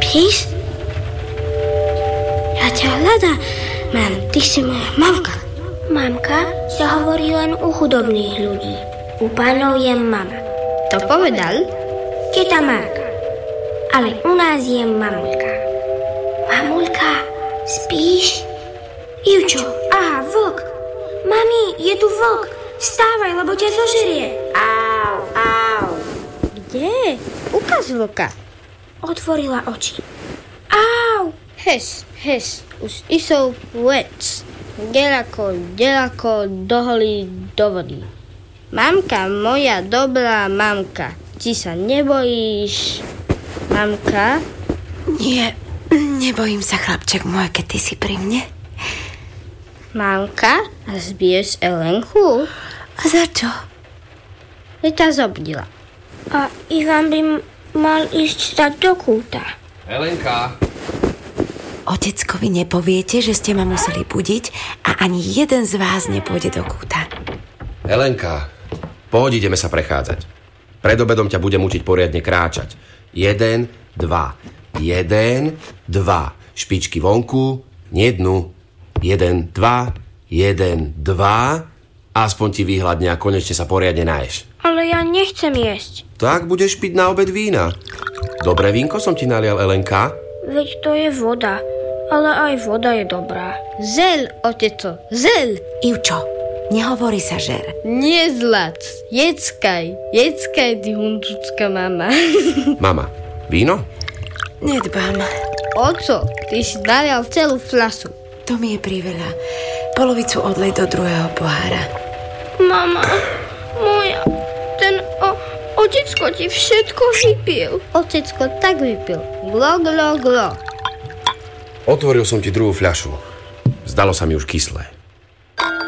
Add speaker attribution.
Speaker 1: Spíš? Ja ťa hľadám. Mám, ty si moja mamka. Mamka sa hovorí len u chudobných ľudí. U pánov je mama.
Speaker 2: To povedal?
Speaker 1: Teta Máka. Ale u nás je mamulka. Mamulka, spíš? Ivčo, aha, vlk. Mami, je tu vlk. Vstávaj, lebo ťa zožerie. Au, au.
Speaker 2: Kde? Ukáž vlka.
Speaker 1: Otvorila oči. Au.
Speaker 2: Hes, už isou vec. Delako, doholí do vody. Mamka, moja dobrá mamka, ti sa nebojíš? Mamka?
Speaker 3: Nie, nebojím sa, chlapček môj, keď ty si pri mne.
Speaker 2: Mamka, zbiješ Elenku?
Speaker 3: A za čo?
Speaker 2: Veď ťa zobudila.
Speaker 1: A Ivan by mal ísť stať do kúta.
Speaker 4: Elenka!
Speaker 3: Oteckovi nepoviete, že ste ma museli budiť a ani jeden z vás nepôjde do kúta.
Speaker 4: Elenka, poď, ideme sa prechádzať. Pred obedom ťa budem učiť poriadne kráčať. 1, 2, 1, 2. Špičky vonku, nie dnu. 1, 2, 1, 2. Aspoň ti vyhľadne a konečne sa poriadne naješ.
Speaker 1: Ale ja nechcem jesť.
Speaker 4: Tak budeš piť na obed vína. Dobré vínko som ti nalial, Elenka.
Speaker 1: Veď to je voda. Ale aj voda je dobrá.
Speaker 2: Zel, oteco, zel.
Speaker 3: Ivčo, nehovorí sa žer.
Speaker 2: Nie zlac, jeckaj, ty hunducká mama.
Speaker 4: Mama, víno?
Speaker 3: Nedbám.
Speaker 2: Oco, ty si nalial celú fľašu.
Speaker 3: To mi je priveľa. Polovicu odlej do druhého pohára.
Speaker 1: Mama, moja, ten otecko ti všetko vypil.
Speaker 2: Otecko tak vypil. Glo.
Speaker 4: Otvoril som ti druhú fľašu. Zdalo sa mi už kyslé.